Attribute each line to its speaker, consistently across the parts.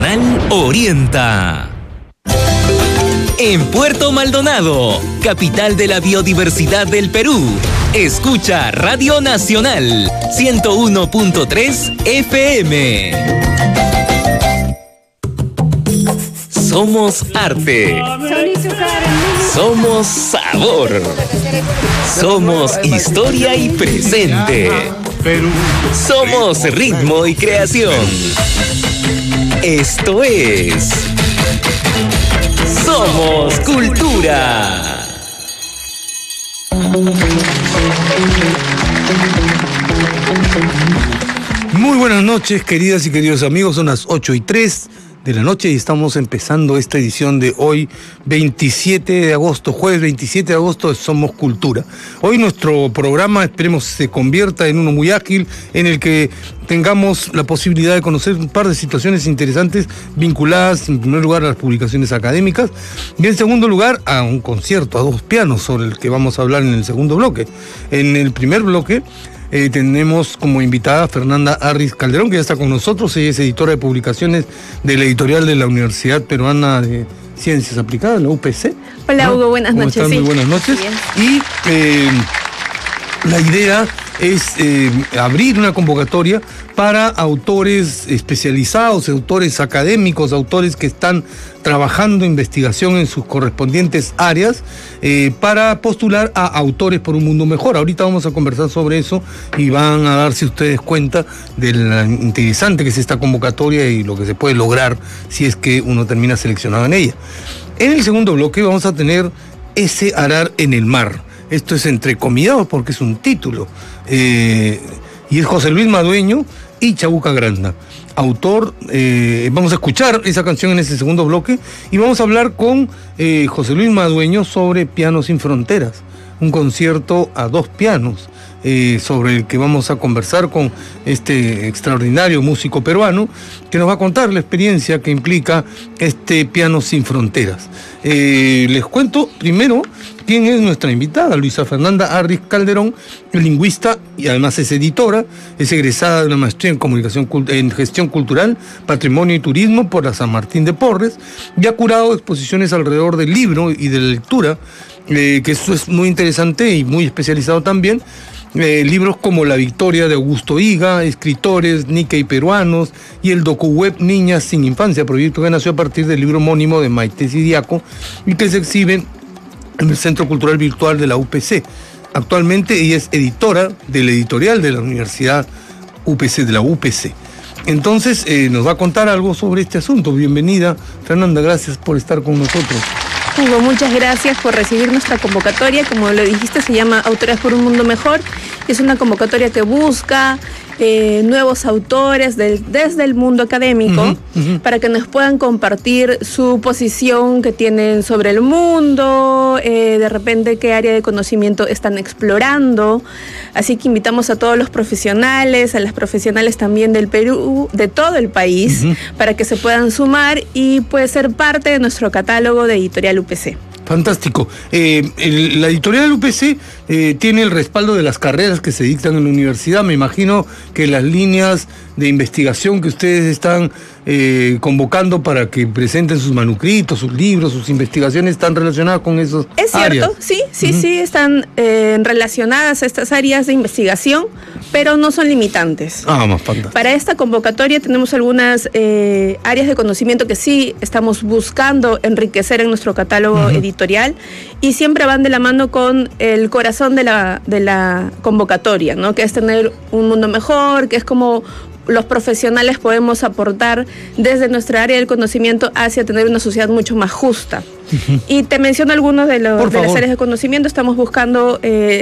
Speaker 1: Orienta. En Puerto Maldonado, capital de la biodiversidad del Perú, escucha Radio Nacional 101.3 FM. Somos arte. Somos sabor. Somos historia y presente. Somos ritmo y creación. Esto es Somos Cultura.
Speaker 2: Muy buenas noches, queridas y queridos amigos. Son las 8:03 de la noche y estamos empezando esta edición de hoy, 27 de agosto, jueves 27 de agosto de Somos Cultura. Hoy nuestro programa, esperemos, se convierta en uno muy ágil, en el que tengamos la posibilidad de conocer un par de situaciones interesantes vinculadas, en primer lugar, a las publicaciones académicas y, en segundo lugar, a un concierto a dos pianos sobre el que vamos a hablar en el segundo bloque. En el primer bloque tenemos como invitada a Fernanda Arris Calderón, que ya está con nosotros. Ella es editora de publicaciones de la editorial de la Universidad Peruana de Ciencias Aplicadas, la UPC.
Speaker 3: Hola, ¿no? Hugo, buenas noches.
Speaker 2: ¿Cómo están? Sí. Muy buenas noches. Y la idea es abrir una convocatoria para autores especializados, autores académicos, autores que están trabajando investigación en sus correspondientes áreas, para postular a Autores por un Mundo Mejor. Ahorita vamos a conversar sobre eso y van a darse ustedes cuenta de lo interesante que es esta convocatoria y lo que se puede lograr si es que uno termina seleccionado en ella. En el segundo bloque vamos a tener Ese Arar en el Mar. Esto es entrecomillado porque es un título. Y es José Luis Madueño y Chabuca Granda, autor. Vamos a escuchar esa canción en ese segundo bloque y vamos a hablar con José Luis Madueño sobre Pianos sin Fronteras, un concierto a dos pianos, sobre el que vamos a conversar con este extraordinario músico peruano que nos va a contar la experiencia que implica este Pianos sin Fronteras. Les cuento primero quién es nuestra invitada, Luisa Fernanda Arris Calderón, lingüista y además es editora, es egresada de una maestría en Gestión Cultural, Patrimonio y Turismo por la San Martín de Porres y ha curado exposiciones alrededor del libro y de la lectura, que eso es muy interesante y muy especializado también. Libros como La Victoria de Augusto Higa, Escritores, Nikkei Peruanos y el docu-web Niñas sin Infancia, proyecto que nació a partir del libro homónimo de Maite Sidiaco y que se exhibe en el Centro Cultural Virtual de la UPC. Actualmente ella es editora del editorial de la Universidad UPC, de la UPC. Entonces nos va a contar algo sobre este asunto. Bienvenida, Fernanda, gracias por estar con nosotros.
Speaker 3: Hugo, muchas gracias por recibir nuestra convocatoria. Como lo dijiste, se llama Autores por un Mundo Mejor. Es una convocatoria que busca nuevos autores desde el mundo académico, para que nos puedan compartir su posición que tienen sobre el mundo, de repente qué área de conocimiento están explorando. Así que invitamos a todos los profesionales, a las profesionales también del Perú, de todo el país, para que se puedan sumar y puede ser parte de nuestro catálogo de Editorial UPC.
Speaker 2: Fantástico. La editorial UPC tiene el respaldo de las carreras que se dictan en la universidad. Me imagino que las líneas de investigación que ustedes están convocando para que presenten sus manuscritos, sus libros, sus investigaciones, están relacionadas con esos áreas.
Speaker 3: Es cierto, sí, están relacionadas a estas áreas de investigación, pero no son limitantes.
Speaker 2: Más fantástico.
Speaker 3: Para esta convocatoria tenemos algunas áreas de conocimiento que sí estamos buscando enriquecer en nuestro catálogo editorial y siempre van de la mano con el corazón de la convocatoria, ¿no? Que es tener un mundo mejor, que es como los profesionales podemos aportar desde nuestra área del conocimiento hacia tener una sociedad mucho más justa. Y te menciono algunos de las áreas de conocimiento. Estamos buscando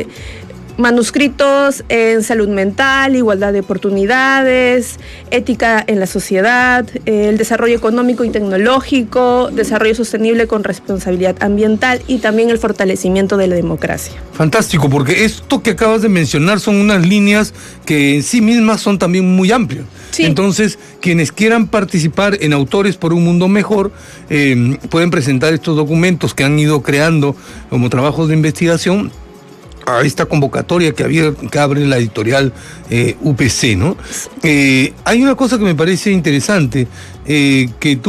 Speaker 3: manuscritos en salud mental, igualdad de oportunidades, ética en la sociedad, el desarrollo económico y tecnológico, desarrollo sostenible con responsabilidad ambiental y también el fortalecimiento de la democracia.
Speaker 2: Fantástico, porque esto que acabas de mencionar son unas líneas que en sí mismas son también muy amplias. Sí. Entonces, quienes quieran participar en Autores por un Mundo Mejor pueden presentar estos documentos que han ido creando como trabajos de investigación a esta convocatoria que abre la editorial UPC, ¿no? Hay una cosa que me parece interesante, que tú